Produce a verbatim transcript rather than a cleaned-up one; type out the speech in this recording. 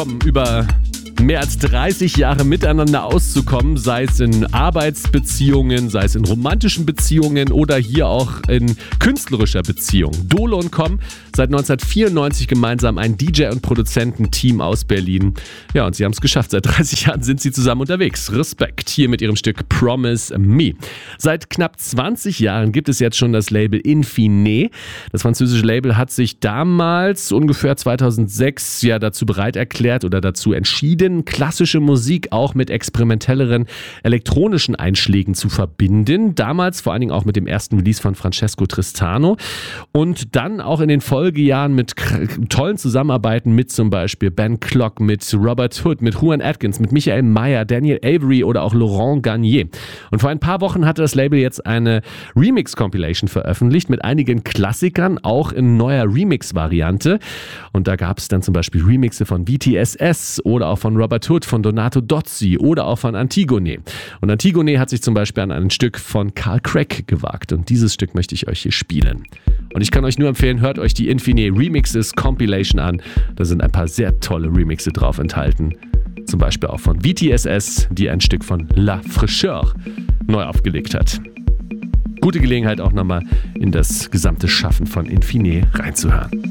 Über mehr als dreißig Jahre miteinander auszukommen, sei es in Arbeitsbeziehungen, sei es in romantischen Beziehungen oder hier auch in künstlerischer Beziehung. Dolo und Com, seit neunzehnhundertvierundneunzig gemeinsam ein D J- und Produzententeam aus Berlin. Ja, und sie haben es geschafft. Seit dreißig Jahren sind sie zusammen unterwegs. Respekt. Hier mit ihrem Stück Promise Me. Seit knapp zwanzig Jahren gibt es jetzt schon das Label Infine. Das französische Label hat sich damals, ungefähr zweitausendsechs, ja dazu bereit erklärt oder dazu entschieden, klassische Musik auch mit experimentelleren elektronischen Einschlägen zu verbinden. Damals vor allen Dingen auch mit dem ersten Release von Francesco Tristano und dann auch in den Folgejahren mit tollen Zusammenarbeiten mit zum Beispiel Ben Klock, mit Robert Hood, mit Juan Atkins, mit Michael Mayer, Daniel Avery oder auch Laurent Garnier. Und vor ein paar Wochen hatte das Label jetzt eine Remix-Compilation veröffentlicht mit einigen Klassikern, auch in neuer Remix-Variante. Und da gab es dann zum Beispiel Remixe von V T S S oder auch von Robert Hood, von Donato Dozzi oder auch von Antigone. Und Antigone hat sich zum Beispiel an ein Stück von Carl Craig gewagt. Und dieses Stück möchte ich euch hier spielen. Und ich kann euch nur empfehlen, hört euch die Infine Remixes Compilation an. Da sind ein paar sehr tolle Remixe drauf enthalten. Zum Beispiel auch von V T S S, die ein Stück von La Fraîcheur neu aufgelegt hat. Gute Gelegenheit auch nochmal in das gesamte Schaffen von Infine reinzuhören.